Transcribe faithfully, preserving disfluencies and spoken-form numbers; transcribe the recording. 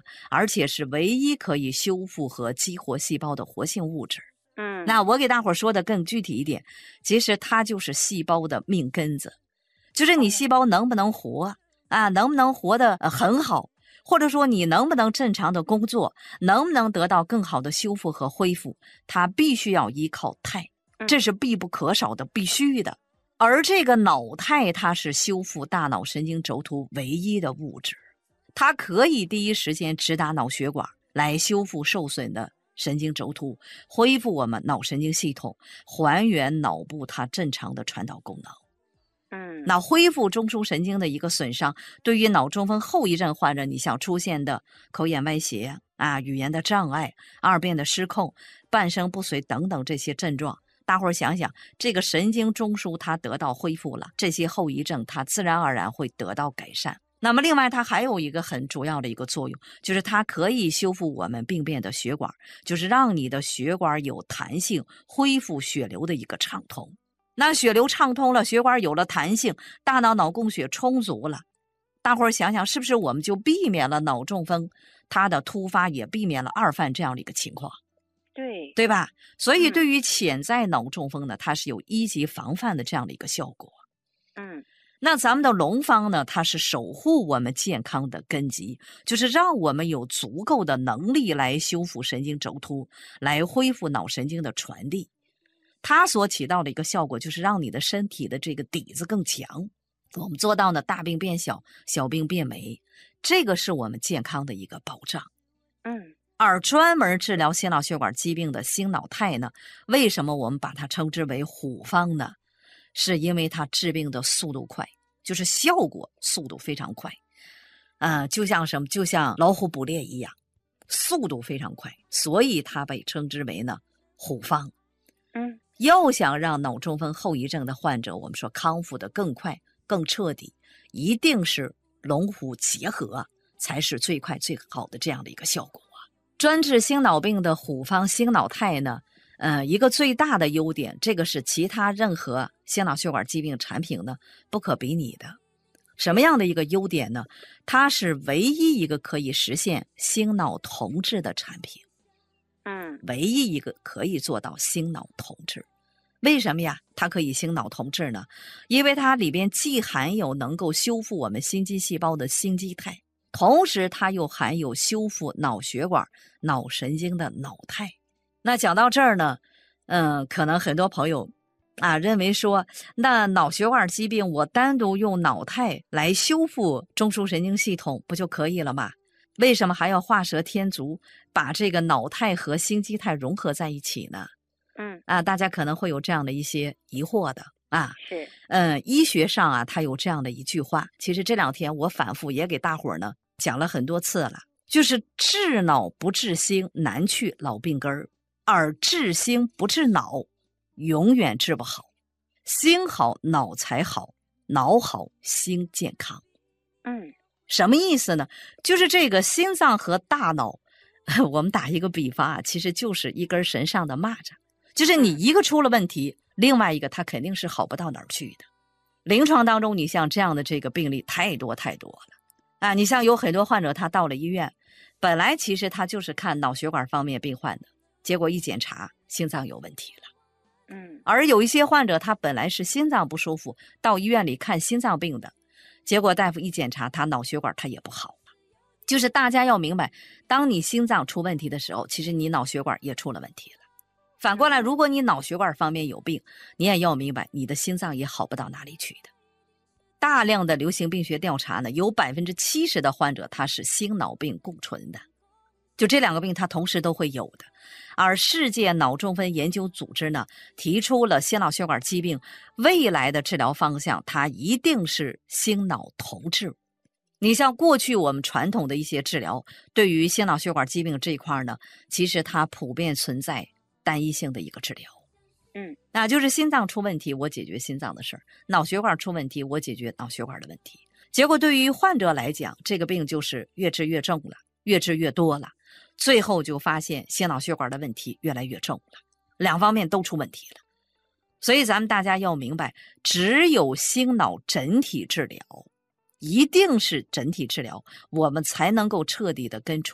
而且是唯一可以修复和激活细胞的活性物质。 嗯， 那我给大伙说的更具体一点，其实它就是细胞的命根子，就是你细胞能不能活啊，能不能活得很好，或者说你能不能正常的工作，能不能得到更好的修复和恢复，它必须要依靠肽，这是必不可少的，必须的。而这个脑肽它是修复大脑神经轴突唯一的物质，它可以第一时间直达脑血管来修复受损的神经轴突，恢复我们脑神经系统，还原脑部它正常的传导功能。 嗯， 那恢复中枢神经的一个损伤，对于脑中风后遗症患者，你像出现的口眼歪斜啊、语言的障碍、二便的失控、半身不遂等等这些症状，大伙儿想想，这个神经中枢它得到恢复了，这些后遗症它自然而然会得到改善。那么另外它还有一个很主要的一个作用，就是它可以修复我们病变的血管，就是让你的血管有弹性，恢复血流的一个畅通。那血流畅通了，血管有了弹性，大脑脑供血充足了，大伙儿想想是不是我们就避免了脑中风它的突发，也避免了二犯这样的一个情况， 对， 对吧？所以对于潜在脑中风呢，它是有一级防范的这样的一个效果。 嗯， 那咱们的龙方呢，它是守护我们健康的根基，就是让我们有足够的能力来修复神经轴突，来恢复脑神经的传递。它所起到的一个效果，就是让你的身体的这个底子更强。我们做到呢，大病变小，小病变没，这个是我们健康的一个保障。 嗯， 而专门治疗心脑血管疾病的星脑肽呢，为什么我们把它称之为虎方呢？是因为它治病的速度快，就是效果速度非常快。呃，就像什么？就像老虎捕猎一样，速度非常快，所以它被称之为呢虎方。 嗯， 要想让脑中风后遗症的患者，我们说康复的更快、更彻底，一定是龙虎结合才是最快最好的这样的一个效果啊。专治心脑病的虎方星脑肽呢，呃，一个最大的优点，这个是其他任何心脑血管疾病产品呢不可比拟的。什么样的一个优点呢？它是唯一一个可以实现心脑同治的产品。 嗯， 唯一一个可以做到心脑同治。为什么呀？它可以心脑同治呢？因为它里边既含有能够修复我们心肌细胞的心肌肽，同时它又含有修复脑血管、脑神经的脑肽。那讲到这儿呢，嗯，可能很多朋友啊认为说，那脑血管疾病我单独用脑肽来修复中枢神经系统不就可以了吗？为什么还要画蛇添足，把这个脑肽和心肌肽融合在一起呢？ 嗯， 啊，大家可能会有这样的一些疑惑的啊。 是， 嗯，医学上啊，它有这样的一句话，其实这两天我反复也给大伙儿呢讲了很多次了，就是治脑不治心，难去老病根儿，而治心不治脑，永远治不好。心好，脑才好，脑好，心健康。 嗯， 什么意思呢？就是这个心脏和大脑，我们打一个比方啊，其实就是一根神上的蚂蚱，就是你一个出了问题，另外一个它肯定是好不到哪儿去的。临床当中，你像这样的这个病例太多太多了啊！你像有很多患者，他到了医院，本来其实他就是看脑血管方面病患的，结果一检查心脏有问题了。 嗯， 而有一些患者，他本来是心脏不舒服，到医院里看心脏病的，结果大夫一检查，他脑血管他也不好了。就是大家要明白，当你心脏出问题的时候，其实你脑血管也出了问题了。反过来，如果你脑血管方面有病，你也要明白，你的心脏也好不到哪里去的。大量的流行病学调查呢，有百分之七十的患者他是心脑病共存的，就这两个病他同时都会有的。而世界脑中风研究组织呢，提出了心脑血管疾病未来的治疗方向，它一定是心脑同治。你像过去我们传统的一些治疗，对于心脑血管疾病这一块呢，其实它普遍存在单一性的一个治疗。 嗯， 那就是心脏出问题，我解决心脏的事儿；脑血管出问题，我解决脑血管的问题。结果对于患者来讲，这个病就是越治越重了，越治越多了，最后就发现心脑血管的问题越来越重了，两方面都出问题了。所以咱们大家要明白，只有心脑整体治疗，一定是整体治疗，我们才能够彻底的根除